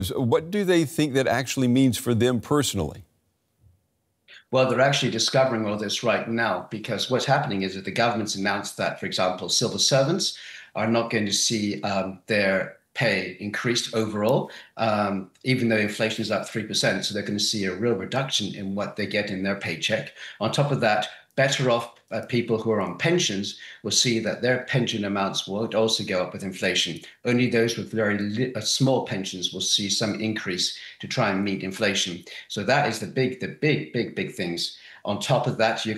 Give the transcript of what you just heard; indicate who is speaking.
Speaker 1: So what do they think that actually means for them personally?
Speaker 2: Well, they're actually discovering all this right now because what's happening is that the government's announced that, for example, civil servants are not going to see their pay increased overall, even though inflation is up 3%. So they're going to see a real reduction in what they get in their paycheck. On top of that, better off people who are on pensions will see that their pension amounts will also go up with inflation. Only those with very small pensions will see some increase to try and meet inflation. So that is the big things. On top of that, you